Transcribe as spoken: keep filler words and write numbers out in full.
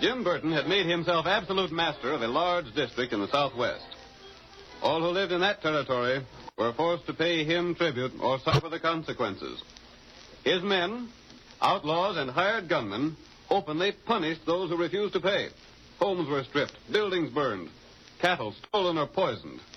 Jim Burton had made himself absolute master of a large district in the Southwest. All who lived in that territory were forced to pay him tribute or suffer the consequences. His men, outlaws and hired gunmen, openly punished those who refused to pay. Homes were stripped, buildings burned, cattle stolen or poisoned.